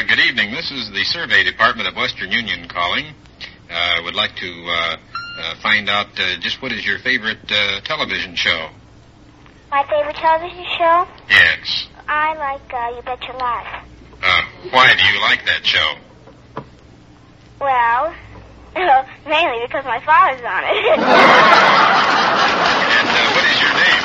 Good evening. This is the Survey Department of Western Union calling. Would like to find out just what is your favorite television show? My favorite television show? Yes. I like You Bet Your Life. Why do you like that show? Well, mainly because my father's on it. And what is your name?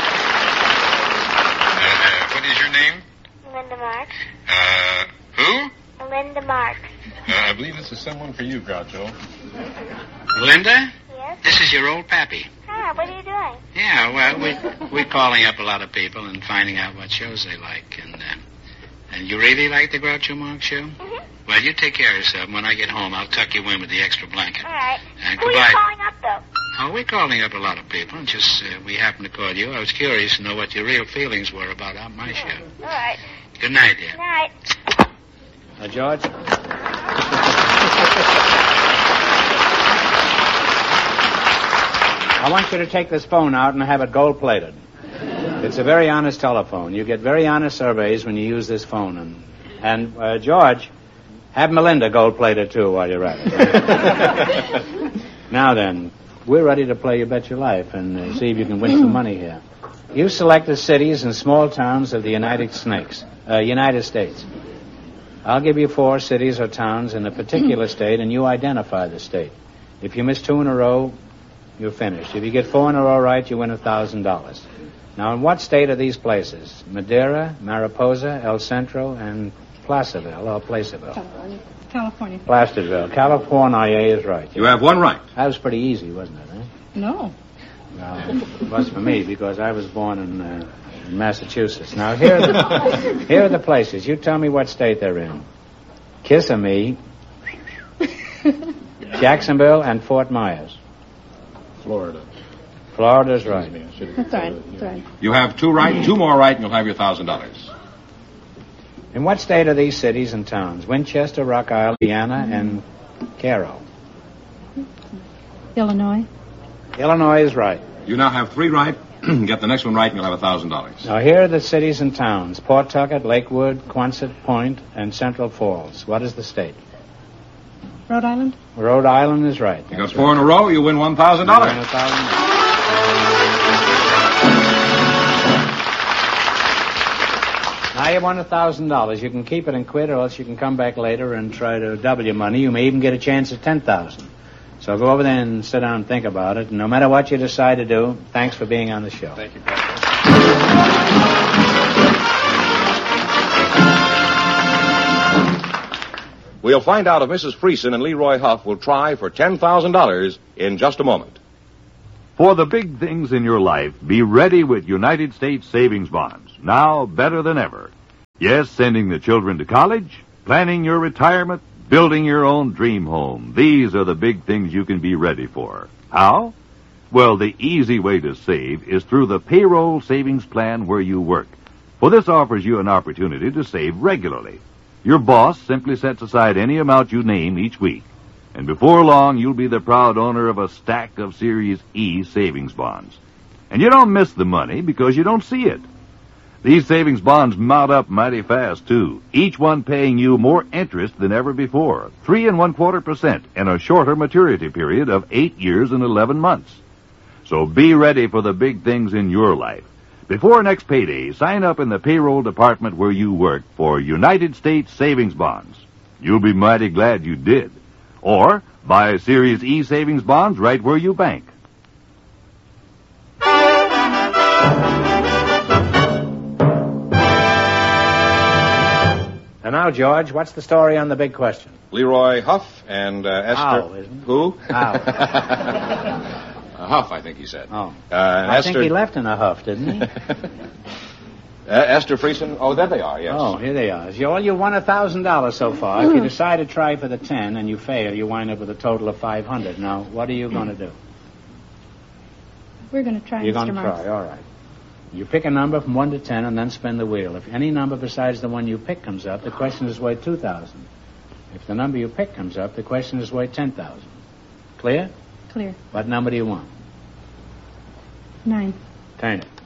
What is your name? Linda Marks. Who? Linda Marks. I believe this is someone for you, Groucho. Linda? Yes? This is your old pappy. Ah, what are you doing? Yeah, well, we're calling up a lot of people and finding out what shows they like. And you really like the Groucho Marx show? Mm-hmm. Well, you take care of yourself. And when I get home, I'll tuck you in with the extra blanket. All right. And Who are goodbye. you calling up, though? Oh, we're calling up a lot of people. Just we happened to call you. I was curious to know what your real feelings were about my show. All right. Good night, dear. Good night. George? I want you to take this phone out and have it gold-plated. It's a very honest telephone. You get very honest surveys when you use this phone. And George, have Melinda gold-plated, too, while you're at it. Now then, we're ready to play You Bet Your Life and see if you can win some money here. You selected cities and small towns of the United States. I'll give you 4 cities or towns in a particular state, and you identify the state. If you miss 2 in a row, you're finished. If you get 4 in a row right, you win $1,000. Now, in what state are these places? Madera, Mariposa, El Centro, and Placerville, or Placerville? California. Placerville. California is right. You have one right. That was pretty easy, wasn't it, eh? No. Well, it was for me, because I was born in Massachusetts. Now, here are the places. You tell me what state they're in. Kissimmee, Jacksonville, and Fort Myers. Florida. Florida's right. That's right. That's right. You have 2 right, 2 more right, and you'll have your $1,000. In what state are these cities and towns? Winchester, Rock Island, Indiana, and Cairo. Illinois. Illinois is right. You now have 3 right. Get the next one right, and you'll have $1,000. Now, here are the cities and towns. Pawtucket, Lakewood, Quonset Point, and Central Falls. What is the state? Rhode Island. Rhode Island is right. You got 4 in a row, you win $1,000. Now you won $1,000. You can keep it and quit, or else you can come back later and try to double your money. You may even get a chance at $10,000. So go over there and sit down and think about it. And no matter what you decide to do, thanks for being on the show. Thank you, Pat. We'll find out if Mrs. Friesen and Leroy Huff will try for $10,000 in just a moment. For the big things in your life, be ready with United States savings bonds. Now better than ever. Yes, sending the children to college, planning your retirement, building your own dream home. These are the big things you can be ready for. How? Well, the easy way to save is through the payroll savings plan where you work. For this offers you an opportunity to save regularly. Your boss simply sets aside any amount you name each week. And before long, you'll be the proud owner of a stack of Series E savings bonds. And you don't miss the money because you don't see it. These savings bonds mount up mighty fast, too, each one paying you more interest than ever before, 3.25% in a shorter maturity period of 8 years and 11 months. So be ready for the big things in your life. Before next payday, sign up in the payroll department where you work for United States savings bonds. You'll be mighty glad you did. Or buy Series E savings bonds right where you bank. And now, George, what's the story on the big question? Leroy Huff and Esther... Howe, isn't it? Who? Howe. Huff, I think he said. Oh. I think he left in a huff, didn't he? Esther Friesen. Oh, there they are, yes. Oh, here they are. Well, you won $1,000 so far. If you decide to try for the 10 and you fail, you wind up with a total of $500. Now, what are you going to do? We're going to try, You're Mr. going to Marks. try, all right. You pick a number from 1 to 10 and then spin the wheel. If any number besides the one you pick comes up, the question is worth $2,000. If the number you pick comes up, the question is worth $10,000. Clear? Clear. What number do you want? 9. Turn it.